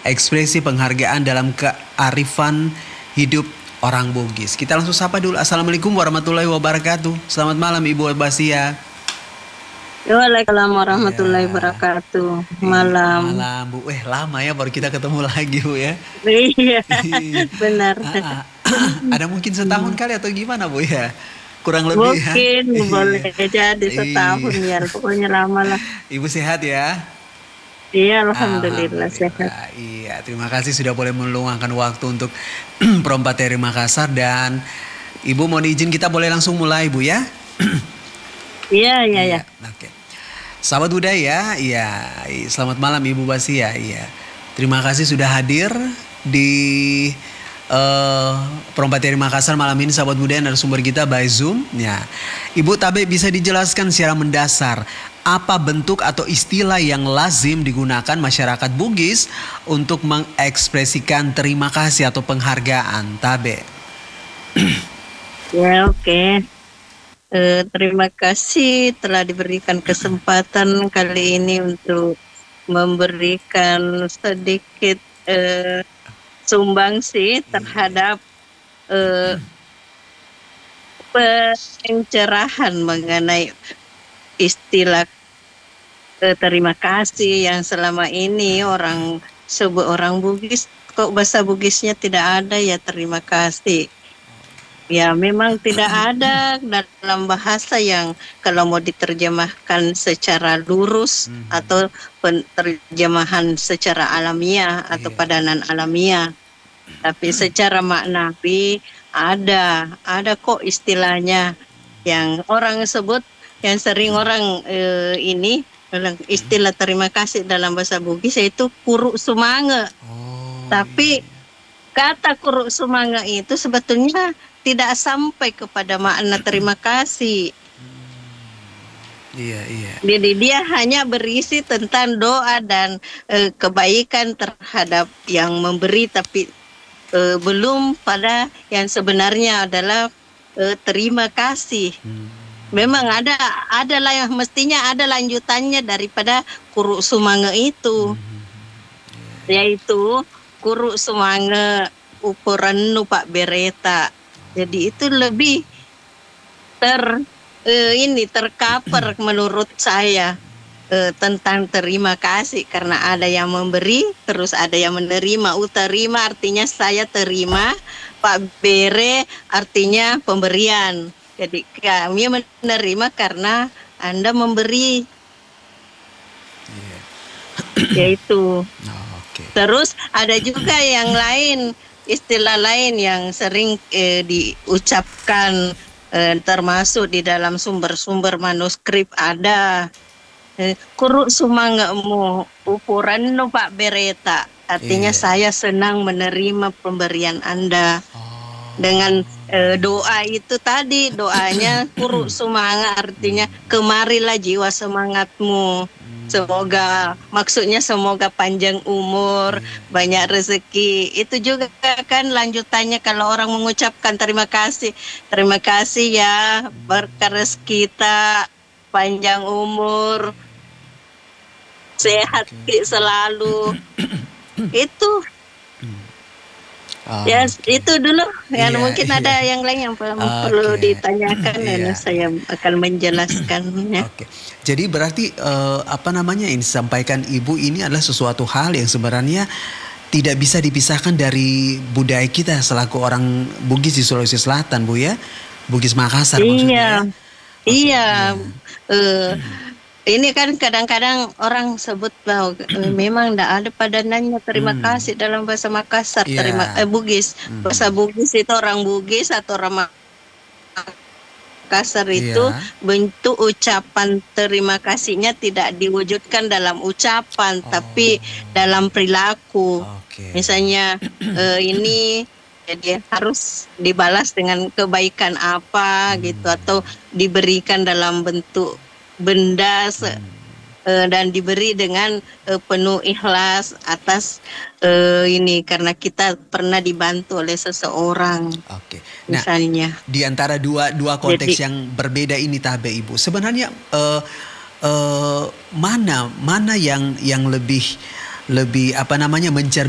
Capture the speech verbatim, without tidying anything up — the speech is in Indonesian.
ekspresi penghargaan dalam kearifan hidup orang Bugis. Kita langsung sapa dulu. Assalamualaikum warahmatullahi wabarakatuh. Selamat malam Ibu Basia. Waalaikumsalam warahmatullahi wabarakatuh. Malam. Malam Bu. Eh lama ya baru kita ketemu lagi Bu ya. Iya, benar. Ah, ah. Ada mungkin setahun kali atau gimana Bu ya? Kurang lebih Mungkin ya. boleh jadi setahun ya, pokoknya lama lah. Ibu sehat ya? Iya, alhamdulillah, sehat. Iya, terima kasih sudah boleh meluangkan waktu untuk Perompak T R I Makassar. Dan Ibu mohon izin kita boleh langsung mulai Bu ya? Iya, iya, iya. Oke. Sahabat budaya, iya. Selamat malam Ibu Basia, iya. Terima kasih sudah hadir di uh, Perompak T R I Makassar malam ini, sahabat budaya, narasumber kita by Zoom. Ya. Ibu Tabe bisa dijelaskan secara mendasar apa bentuk atau istilah yang lazim digunakan masyarakat Bugis untuk mengekspresikan terima kasih atau penghargaan, Tabe? Ya, oke. Okay. Uh, terima kasih telah diberikan kesempatan kali ini untuk memberikan sedikit uh, sumbangsi terhadap uh, pencerahan mengenai istilah uh, terima kasih yang selama ini orang sebut orang Bugis, kok bahasa Bugisnya tidak ada ya terima kasih. Ya memang tidak ada dalam bahasa yang kalau mau diterjemahkan secara lurus mm-hmm. atau penerjemahan secara alamiah atau yeah. padanan alamiah. Tapi secara maknawi ada, ada kok istilahnya yang orang sebut, yang sering orang eh, ini istilah terima kasih dalam bahasa Bugis yaitu kuruk sumange. Oh, Tapi kata kuruk sumange itu sebetulnya tidak sampai kepada makna terima kasih. Iya, iya. Jadi dia hanya berisi tentang doa dan e, kebaikan terhadap yang memberi, tapi e, belum pada yang sebenarnya adalah e, terima kasih. Hmm. Memang ada adalah yang mestinya ada lanjutannya daripada kuruk sumange itu. Hmm. Yaitu kuruk sumange ukuran nupak bereta. Jadi itu lebih ter uh, ini tercover menurut saya uh, tentang terima kasih, karena ada yang memberi terus ada yang menerima. Uterima artinya saya terima, Pak Bere artinya pemberian. Jadi kami menerima karena Anda memberi. Yeah. Yaitu. Oh, okay. Terus ada juga yang lain. Istilah lain yang sering eh, diucapkan eh, termasuk di dalam sumber-sumber manuskrip ada eh, kuruk sumangemu ukuran no Pak Bereta, artinya iya. Saya senang menerima pemberian Anda. Oh. Dengan eh, doa itu tadi, doanya kuruk sumanga artinya kemarilah jiwa semangatmu. Semoga, maksudnya semoga panjang umur, hmm. banyak rezeki. Itu juga kan lanjutannya kalau orang mengucapkan terima kasih. Terima kasih ya, berkah rezeki kita, panjang umur, sehat selalu. Itu. Oh, ya okay. Itu dulu ya, yeah, mungkin yeah. Ada yang lain yang perlu, okay. perlu ditanyakan yeah. Dan saya akan menjelaskannya. Oke, okay. Jadi berarti uh, apa namanya yang disampaikan Ibu ini adalah sesuatu hal yang sebenarnya tidak bisa dipisahkan dari budaya kita selaku orang Bugis di Sulawesi Selatan, Bu ya, Bugis Makassar iya. Maksudnya. Ya? Okay. Iya, yeah. uh, ini kan kadang-kadang orang sebut bahwa e, memang tidak ada padanannya terima hmm. kasih dalam bahasa Makassar, yeah. terima eh, Bugis. Hmm. Bahasa Bugis itu orang Bugis atau orang Makassar itu yeah. bentuk ucapan terima kasihnya tidak diwujudkan dalam ucapan, oh. tapi dalam perilaku. Okay. Misalnya e, ini jadi harus dibalas dengan kebaikan apa hmm. gitu, atau diberikan dalam bentuk benda se- hmm. uh, dan diberi dengan uh, penuh ikhlas atas uh, ini karena kita pernah dibantu oleh seseorang. Oke. Nah, misalnya di antara dua dua konteks Jadi, yang berbeda ini Tabe Ibu, sebenarnya uh, uh, mana mana yang yang lebih lebih apa namanya mencerminkan